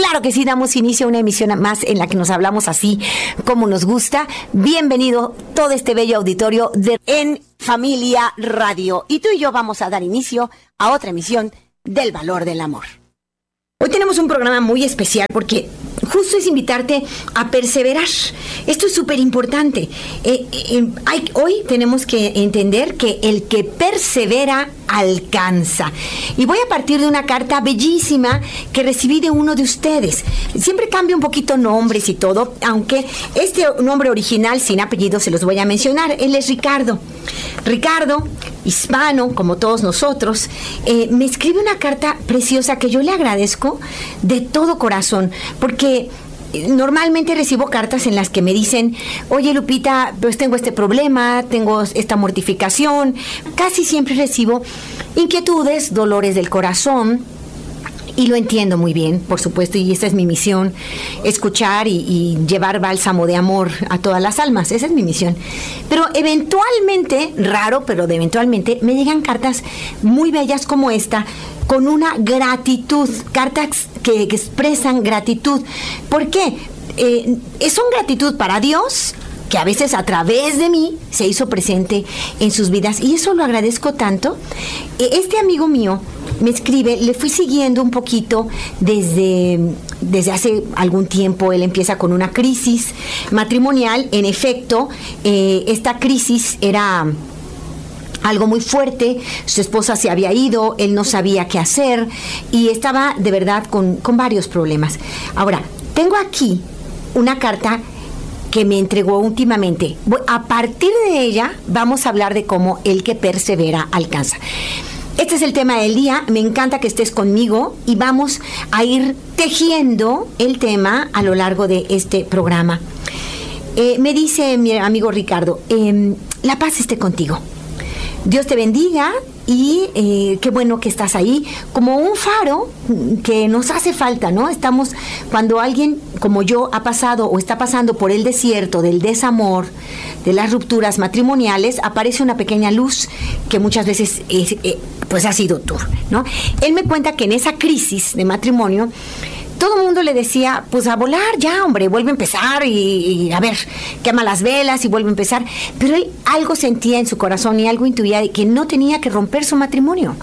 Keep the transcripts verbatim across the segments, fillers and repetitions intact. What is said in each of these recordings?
Claro que sí, damos inicio a una emisión más en la que nos hablamos así como nos gusta. Bienvenido todo este bello auditorio de En Familia Radio. Y tú y yo vamos a dar inicio a otra emisión del Valor del Amor. Hoy tenemos un programa muy especial porque justo es invitarte a perseverar. Esto es súper importante. Eh, eh, hay, hoy tenemos que entender que el que persevera alcanza. Y voy a partir de una carta bellísima que recibí de uno de ustedes. Siempre cambio un poquito nombres y todo, aunque este nombre original sin apellido se los voy a mencionar. Él es Ricardo. Ricardo, hispano, como todos nosotros, eh, me escribe una carta preciosa que yo le agradezco de todo corazón, porque normalmente recibo cartas en las que me dicen, oye Lupita, pues tengo este problema, tengo esta mortificación. Casi siempre recibo inquietudes, dolores del corazón. Y lo entiendo muy bien, por supuesto, y esa es mi misión, escuchar y, y llevar bálsamo de amor a todas las almas, esa es mi misión. Pero eventualmente, raro, pero de eventualmente, me llegan cartas muy bellas como esta, con una gratitud, cartas que, que expresan gratitud. ¿Por qué? Eh, son gratitud para Dios, que a veces a través de mí se hizo presente en sus vidas, y eso lo agradezco tanto. Este amigo mío me escribe, le fui siguiendo un poquito desde, desde hace algún tiempo. Él empieza con una crisis matrimonial. En efecto, eh, esta crisis era algo muy fuerte. Su esposa se había ido, él no sabía qué hacer y estaba de verdad con, con varios problemas. Ahora, tengo aquí una carta que me entregó últimamente. A partir de ella vamos a hablar de cómo el que persevera alcanza. Este es el tema del día. Me encanta que estés conmigo y vamos a ir tejiendo el tema a lo largo de este programa. Eh, me dice mi amigo Ricardo, eh, la paz esté contigo. Dios te bendiga y eh, qué bueno que estás ahí, como un faro que nos hace falta, ¿no? Estamos, cuando alguien como yo ha pasado o está pasando por el desierto del desamor, de las rupturas matrimoniales, aparece una pequeña luz que muchas veces es, eh, pues ha sido tú, ¿no? Él me cuenta que en esa crisis de matrimonio todo el mundo le decía, pues a volar ya, hombre, vuelve a empezar y, y a ver, quema las velas y vuelve a empezar. Pero él algo sentía en su corazón y algo intuía de que no tenía que romper su matrimonio,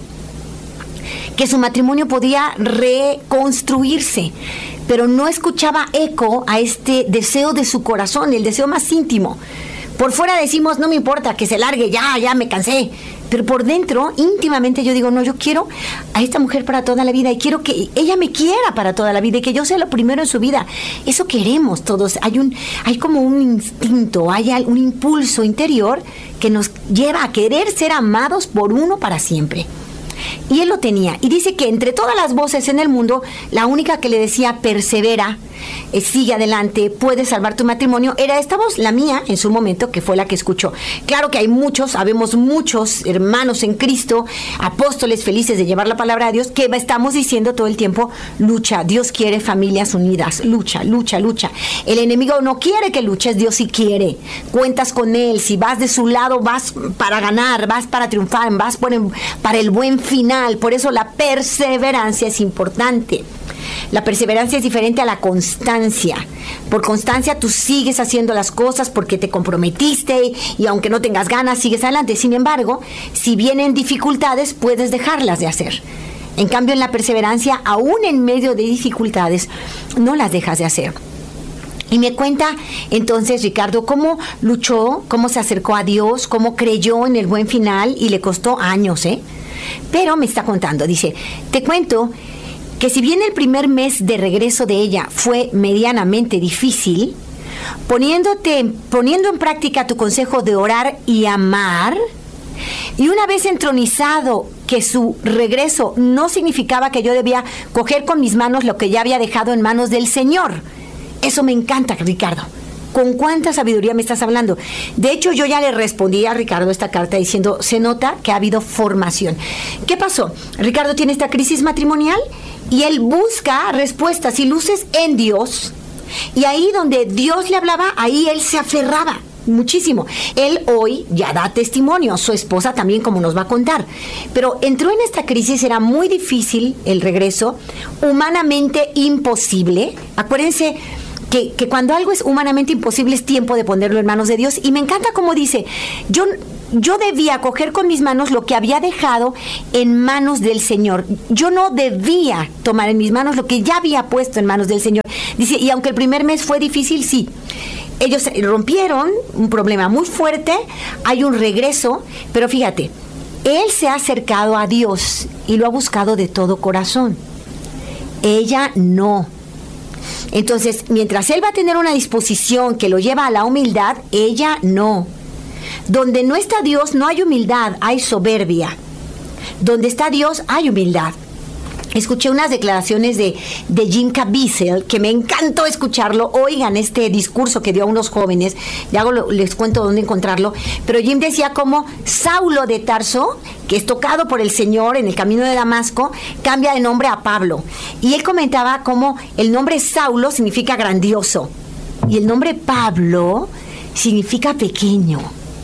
que su matrimonio podía reconstruirse, pero no escuchaba eco a este deseo de su corazón, el deseo más íntimo. Por fuera decimos, no me importa, que se largue, ya, ya me cansé. Pero por dentro, íntimamente, yo digo, no, yo quiero a esta mujer para toda la vida y quiero que ella me quiera para toda la vida y que yo sea lo primero en su vida. Eso queremos todos. Hay un, hay como un instinto, hay un impulso interior que nos lleva a querer ser amados por uno para siempre. Y él lo tenía. Y dice que entre todas las voces en el mundo, la única que le decía persevera, eh, sigue adelante, puedes salvar tu matrimonio, era esta voz, la mía en su momento, que fue la que escuchó. Claro que hay muchos, sabemos muchos hermanos en Cristo, apóstoles felices de llevar la palabra a Dios, que estamos diciendo todo el tiempo, lucha, Dios quiere familias unidas, lucha, lucha, lucha. El enemigo no quiere que luches, Dios sí quiere. Cuentas con él, si vas de su lado, vas para ganar, vas para triunfar, vas por el, para el buen final. Por eso la perseverancia es importante. La perseverancia es diferente a la constancia. Por constancia tú sigues haciendo las cosas porque te comprometiste y aunque no tengas ganas, sigues adelante. Sin embargo, si vienen dificultades, puedes dejarlas de hacer. En cambio, en la perseverancia, aún en medio de dificultades, no las dejas de hacer. Y me cuenta entonces Ricardo cómo luchó, cómo se acercó a Dios, cómo creyó en el buen final y le costó años, ¿eh? Pero me está contando, dice, te cuento que si bien el primer mes de regreso de ella fue medianamente difícil, poniéndote, poniendo en práctica tu consejo de orar y amar, y una vez entronizado que su regreso no significaba que yo debía coger con mis manos lo que ya había dejado en manos del Señor. Eso me encanta, Ricardo. ¿Con cuánta sabiduría me estás hablando? De hecho, yo ya le respondí a Ricardo esta carta diciendo, se nota que ha habido formación. ¿Qué pasó? Ricardo tiene esta crisis matrimonial y él busca respuestas y luces en Dios. Y ahí donde Dios le hablaba, ahí él se aferraba. muchísimo. Él hoy ya da testimonio, su esposa también, como nos va a contar. Pero entró en esta crisis, era muy difícil el regreso, humanamente imposible. Acuérdense que, que cuando algo es humanamente imposible es tiempo de ponerlo en manos de Dios. Y me encanta como dice, yo... Yo debía coger con mis manos lo que había dejado en manos del Señor. Yo no debía tomar en mis manos lo que ya había puesto en manos del Señor. Dice, y aunque el primer mes fue difícil, sí. Ellos rompieron un problema muy fuerte, hay un regreso, pero fíjate, él se ha acercado a Dios y lo ha buscado de todo corazón. Ella no. Entonces, mientras él va a tener una disposición que lo lleva a la humildad, ella no. Donde no está Dios no hay humildad, hay soberbia. Donde está Dios hay humildad. Escuché unas declaraciones de, de Jim Caviezel, que me encantó escucharlo. Oigan este discurso que dio a unos jóvenes, ya les cuento dónde encontrarlo, pero Jim decía cómo Saulo de Tarso, que es tocado por el Señor en el camino de Damasco, cambia de nombre a Pablo. Y él comentaba cómo el nombre Saulo significa grandioso y el nombre Pablo significa pequeño.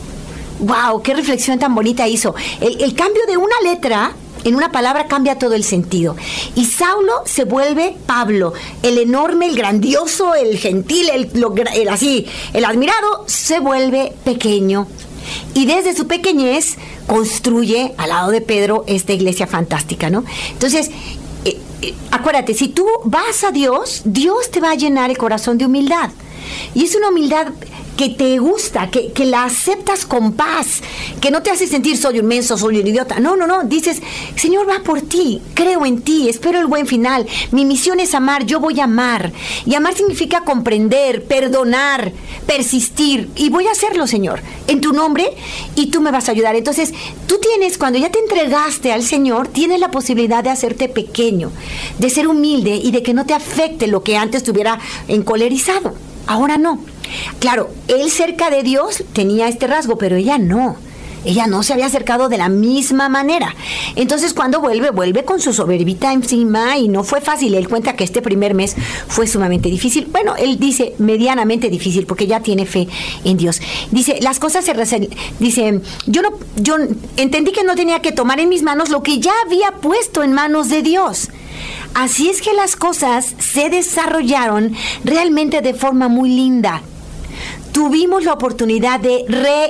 ¡Wow! ¡Qué reflexión tan bonita hizo! El, el cambio de una letra en una palabra cambia todo el sentido. Y Saulo se vuelve Pablo, el enorme, el grandioso, el gentil, el, lo, el así, el admirado, se vuelve pequeño. Y desde su pequeñez construye al lado de Pedro esta iglesia fantástica, ¿no? Entonces, eh, eh, acuérdate, si tú vas a Dios, Dios te va a llenar el corazón de humildad. Y es una humildad que te gusta, que, que la aceptas con paz, que no te hace sentir soy un menso, soy un idiota. No, no, no. Dices, Señor, va por ti, creo en ti, espero el buen final. Mi misión es amar, yo voy a amar. Y amar significa comprender, perdonar, persistir. Y voy a hacerlo, Señor, en tu nombre, y tú me vas a ayudar. Entonces, tú tienes, cuando ya te entregaste al Señor, tienes la posibilidad de hacerte pequeño, de ser humilde y de que no te afecte lo que antes te hubiera encolerizado. Ahora no. Claro, él cerca de Dios tenía este rasgo, pero ella no. Ella no se había acercado de la misma manera. Entonces, cuando vuelve, vuelve con su soberbita encima y no fue fácil. Él cuenta que este primer mes fue sumamente difícil. Bueno, él dice medianamente difícil porque ya tiene fe en Dios. Dice, las cosas se resol... Dice, yo no, yo entendí que no tenía que tomar en mis manos lo que ya había puesto en manos de Dios. Así es que las cosas se desarrollaron realmente de forma muy linda. Tuvimos la oportunidad de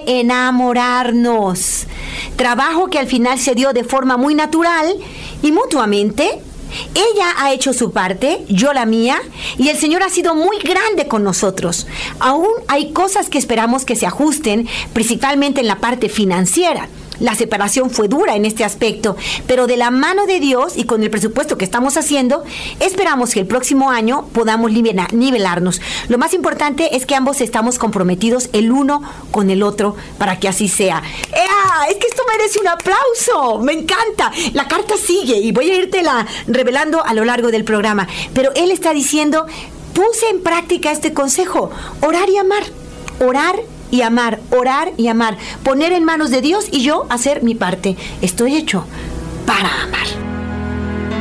reenamorarnos. Trabajo que al final se dio de forma muy natural y mutuamente. Ella ha hecho su parte, yo la mía, y el Señor ha sido muy grande con nosotros. Aún hay cosas que esperamos que se ajusten, principalmente en la parte financiera. La separación fue dura en este aspecto, pero de la mano de Dios y con el presupuesto que estamos haciendo, esperamos que el próximo año podamos nivelarnos. Lo más importante es que ambos estamos comprometidos el uno con el otro para que así sea. ¡Ea! Es que esto merece un aplauso. Me encanta. La carta sigue y voy a irtela revelando a lo largo del programa. Pero él está diciendo, puse en práctica este consejo, orar y amar. Orar y amar, orar y amar, poner en manos de Dios y yo hacer mi parte. Estoy hecho para amar.